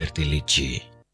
Fertilici.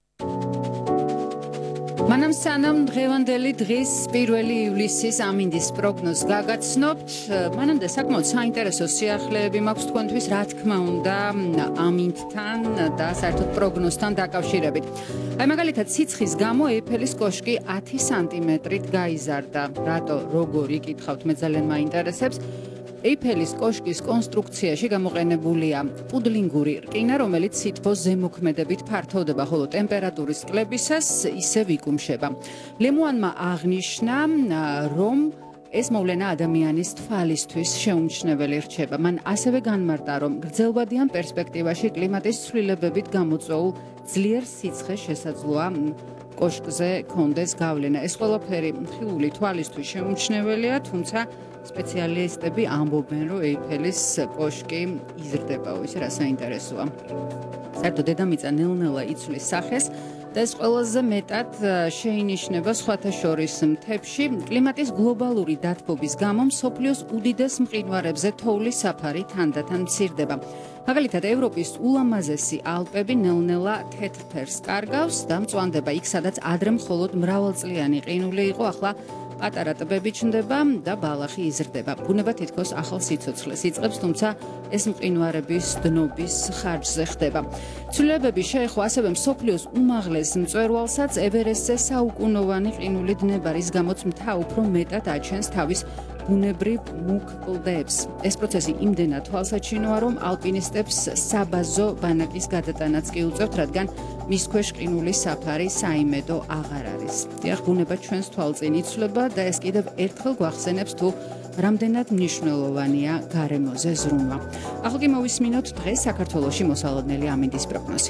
Manam sanam დღევანდელი დღის 1 ივლისის ამინდის პროგნოზს გაგაცნობთ. მანამდე საკმაოდ საინტერესო სიახლეები მაქვს თქვენთვის, რა თქმა უნდა, ამინდთან და საერთოდ პროგნოზთან დაკავშირებით. Აი მაგალითად, სიცხის გამო ეიფელის კოშკი 10 სანტიმეტრით გაიზარდა. რატო, როგორი გითხავთ, მე ძალიან მაინტერესებს. ეიფელის კოშკის კონსტრუქციაში გამოყენებულია პუდლინგური რკინა, რომელიც სითბოს ზემოქმედებით ფართოვდება, ხოლო ტემპერატურის კლებისას ისევ იკუმშება. ლემუანმა აღნიშნა, რომ ეს მოვლენა ადამიანის თვალისთვის შეუმჩნეველი რჩება. მან ასევე განმარტა, რომ გრძელვადიან პერსპექტივაში კლიმატის ცვლილებებით გამოწვეულ ძლიერ სიცხეს შესაძლოა კოშკზე კონდეს გავლენა. ეს ყველაფერი ხილული თვალისთვის შეუმჩნეველია, თუმცა სპეციალისტები ამბობენ, რომ ეიფელის კოშკი იზრდება, ისე რა საინტერესოა. საერთოდ დედამიწა ნელ-ნელა იცვლის სახეს და ეს ყველაზე მეტად შეინიშნება სხვათა შორის მთებში. კლიმატის გლობალური დათბობის გამო მსოფლიოს უდიდეს მყინვარებზე თოვლის საფარი თანდათან მცირდება. მაგალითად, ევროპის ულამაზესი ალპები ნელ-ნელა თეთრ ფერს კარგავს და მწვანდება იქ, სადაც ადრე მხოლოდ მრავალწლიანი ყინული იყო, ახლა პატარა ტბები ჩნდება და ბალახი იზრდება. ბუნება თითქოს ახალ სიცოცხლეს იწყებს, თუმცა ეს მყინვარების დნობის ხარჯზე ხდება. ცვლილებები შეეხო ასევე მსოფლიოს უმაღლეს მწვერვალსაც, ევერესტზე საუკუნოვანი ყინული დნება, რის გამოც მთა უფრო მეტად აჩენს თავის ბუნებრივ მუქ კლდეებს. ეს პროცესი იმდენად თვალსაჩინოა, რომ ალპინისტებს საბაზო ბანაკის გადატანაც კი უწევთ, რადგან მის ქვეშ ყინულის საფარი საიმედო აღარ არის. დიახ, ბუნება ჩვენს თვალწინ იცვლება და ეს კიდევ ერთხელ გვახსენებს თუ რამდენად მნიშვნელოვანია გარემოზე ზრუნვა. ახლა კი მოვისმინოთ დღეს საქართველოში მოსალოდნელი ამინდის პროგნოზი.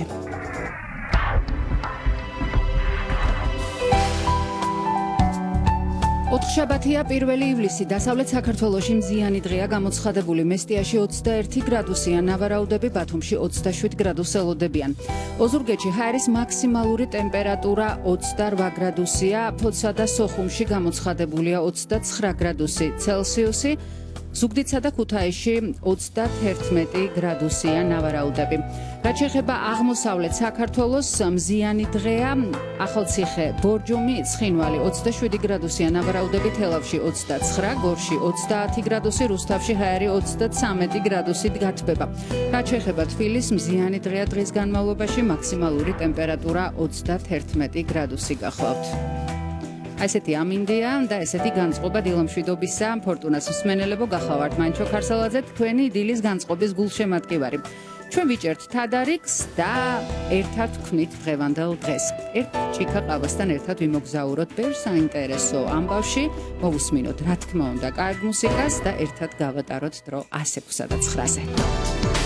ოთხშაბათია 1 ივლისი, დასავლეთ საქართველოში მზიანი დღეა გამოცხადებული. მესტიაში 21 გრადუსია, ნავარაუდები ბათუმში 27 გრადუსს ელოდებიან. ოზურგეთში ჰაერის მაქსიმალური ტემპერატურა 28 გრადუსია, ფოთსა და სოხუმში გამოცხადებულია 29 გრადუსი ცელსიუსი. ზუგდიდსა და ქუთაისში 31 გრადუსია ნავარაუდები. რაც შეეხება აღმოსავლეთ საქართველოს, მზიანი დღეა. ახალციხე, ბორჯომი, ცხინვალი 27 გრადუსია ნავარაუდები, თელავში 29, გორში 30 გრადუსი, რუსთავში ჰაერი 33 გრადუსით გათბება. რაც შეეხება თბილისს, მზიანი დღეა, დღის განმავლობაში მაქსიმალური ტემპერატურა 31 გრადუსი გახლავთ. ესეთი ამინდია და ესეთი განწყობა დილამშვიდობისა. ფორტუნას მსმენელებო, გახლავართ მანჩო ქარსალაძე, თქვენი დილის განწყობის გულშემატკივარი. ჩვენ ვიჭერთ თადარიგს და ერთად ვქმნით დღევანდელ დღეს. ერთ ჭიქა ყავასთან ერთად ვიმოგზაუროთ ბევრ საინტერესო ამბავში, მოვუსმინოთ რა თქმა უნდა კარგ მუსიკას და ერთად გავატაროთ დრო 100-სა და 9-ზე.